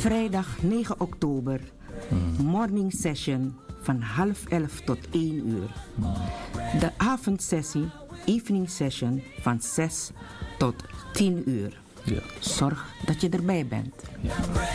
Vrijdag 9 oktober, morning session van 10:30 tot 1 uur. De avondsessie, evening session van 6 tot 10 uur. Ja. Zorg dat je erbij bent. Ja.